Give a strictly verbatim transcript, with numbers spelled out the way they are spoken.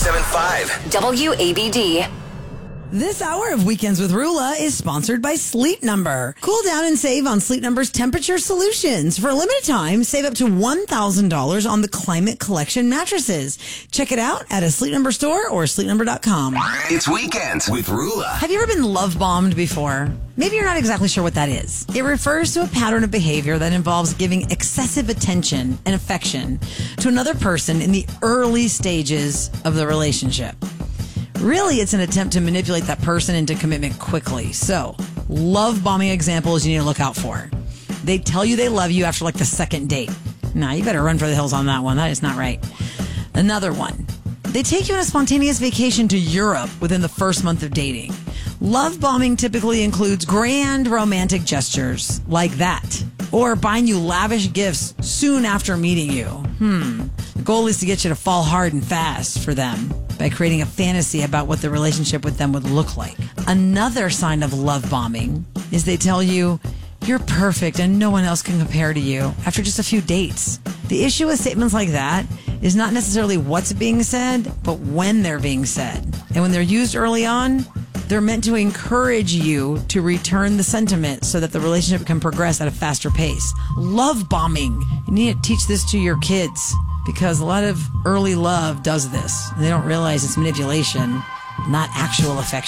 ninety-seven point five W A B D. This hour of Weekends with Rula is sponsored by Sleep Number. Cool down and save on Sleep Number's temperature solutions. For a limited time, save up to one thousand dollars on the Climate Collection mattresses. Check it out at a Sleep Number store or sleep number dot com. It's Weekends with Rula. Have you ever been love bombed before? Maybe you're not exactly sure what that is. It refers to a pattern of behavior that involves giving excessive attention and affection to another person in the early stages of the relationship. Really, it's an attempt to manipulate that person into commitment quickly. So, love bombing examples you need to look out for. They tell you they love you after like the second date. Nah, you better run for the hills on that one. That is not right. Another one. They take you on a spontaneous vacation to Europe within the first month of dating. Love bombing typically includes grand romantic gestures like that, or buying you lavish gifts soon after meeting you. Hmm. The goal is to get you to fall hard and fast for them by creating a fantasy about what the relationship with them would look like. Another sign of love bombing is they tell you you're perfect and no one else can compare to you after just a few dates. The issue with statements like that is not necessarily what's being said, but when they're being said. And when they're used early on, they're meant to encourage you to return the sentiment so that the relationship can progress at a faster pace. Love bombing. You need to teach this to your kids because a lot of early love does this. They don't realize it's manipulation, not actual affection.